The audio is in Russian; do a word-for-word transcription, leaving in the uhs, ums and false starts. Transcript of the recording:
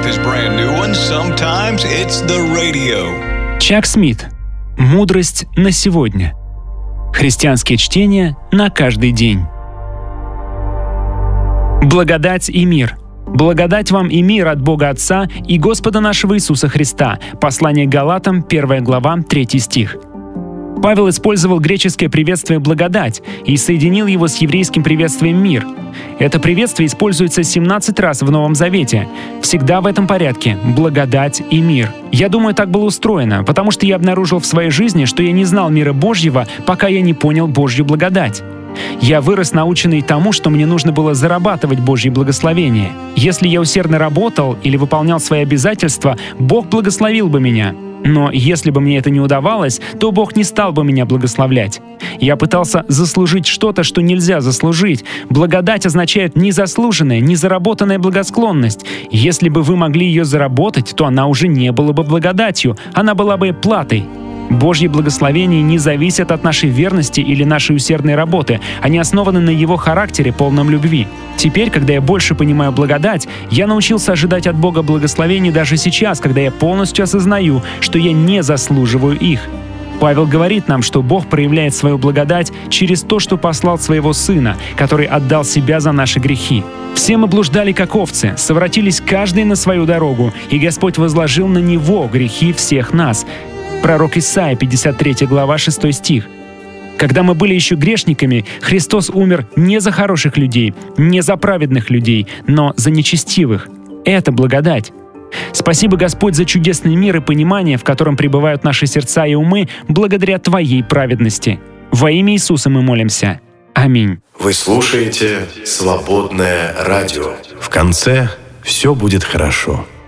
this brand new one, sometimes it's the radio. Чак Смит. Мудрость на сегодня. Христианские чтения на каждый день. Благодать и мир. Благодать вам и мир от Бога Отца и Господа нашего Иисуса Христа. Послание к Галатам, первая глава, третий стих. Павел использовал греческое приветствие «благодать» и соединил его с еврейским приветствием «мир». Это приветствие используется семнадцать раз в Новом Завете. Всегда в этом порядке – благодать и мир. Я думаю, так было устроено, потому что я обнаружил в своей жизни, что я не знал мира Божьего, пока я не понял Божью благодать. Я вырос, наученный тому, что мне нужно было зарабатывать Божье благословение. Если я усердно работал или выполнял свои обязательства, Бог благословил бы меня. Но если бы мне это не удавалось, то Бог не стал бы меня благословлять. Я пытался заслужить что-то, что нельзя заслужить. Благодать означает незаслуженная, незаработанная благосклонность. Если бы вы могли ее заработать, то она уже не была бы благодатью, она была бы платой. Божьи благословения не зависят от нашей верности или нашей усердной работы. Они основаны на Его характере, полном любви. Теперь, когда я больше понимаю благодать, я научился ожидать от Бога благословений даже сейчас, когда я полностью осознаю, что я не заслуживаю их. Павел говорит нам, что Бог проявляет свою благодать через то, что послал своего Сына, который отдал себя за наши грехи. Все мы блуждали как овцы, совратились каждый на свою дорогу, и Господь возложил на Него грехи всех нас. Пророк Исаия, пятьдесят третья глава, шестой стих. Когда мы были еще грешниками, Христос умер не за хороших людей, не за праведных людей, но за нечестивых. Это благодать. Спасибо, Господь, за чудесный мир и понимание, в котором пребывают наши сердца и умы благодаря Твоей праведности. Во имя Иисуса мы молимся. Аминь. Вы слушаете «Свободное радио». В конце все будет хорошо.